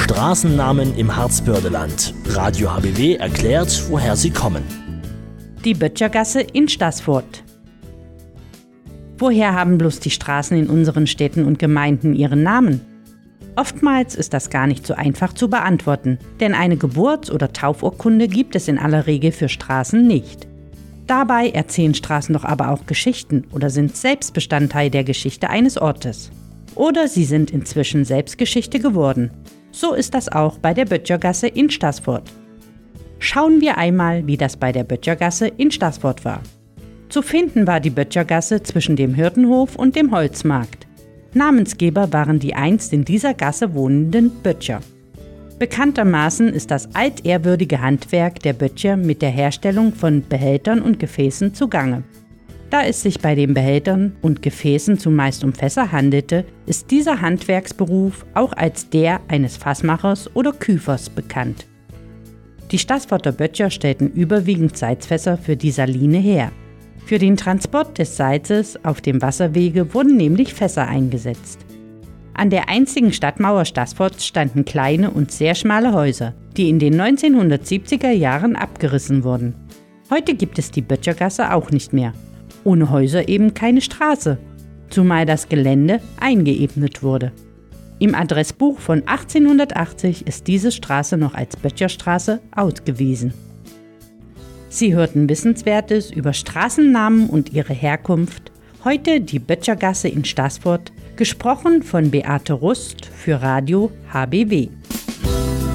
Straßennamen im Harzbördeland. Radio HBW erklärt, woher sie kommen. Die Böttchergasse in Staßfurt. Woher haben bloß die Straßen in unseren Städten und Gemeinden ihren Namen? Oftmals ist das gar nicht so einfach zu beantworten, denn eine Geburts- oder Taufurkunde gibt es in aller Regel für Straßen nicht. Dabei erzählen Straßen doch aber auch Geschichten oder sind selbst Bestandteil der Geschichte eines Ortes. Oder sie sind inzwischen selbst Geschichte geworden. So ist das auch bei der Böttchergasse in Staßfurt. Schauen wir einmal, wie das bei der Böttchergasse in Staßfurt war. Zu finden war die Böttchergasse zwischen dem Hirtenhof und dem Holzmarkt. Namensgeber waren die einst in dieser Gasse wohnenden Böttcher. Bekanntermaßen ist das altehrwürdige Handwerk der Böttcher mit der Herstellung von Behältern und Gefäßen zugange. Da es sich bei den Behältern und Gefäßen zumeist um Fässer handelte, ist dieser Handwerksberuf auch als der eines Fassmachers oder Küfers bekannt. Die Staßfurter Böttcher stellten überwiegend Salzfässer für die Saline her. Für den Transport des Salzes auf dem Wasserwege wurden nämlich Fässer eingesetzt. An der einzigen Stadtmauer Staßfurts standen kleine und sehr schmale Häuser, die in den 1970er Jahren abgerissen wurden. Heute gibt es die Böttchergasse auch nicht mehr. Ohne Häuser eben keine Straße, zumal das Gelände eingeebnet wurde. Im Adressbuch von 1880 ist diese Straße noch als Böttcherstraße ausgewiesen. Sie hörten Wissenswertes über Straßennamen und ihre Herkunft. Heute die Böttchergasse in Staßfurt, gesprochen von Beate Rust für Radio HBW.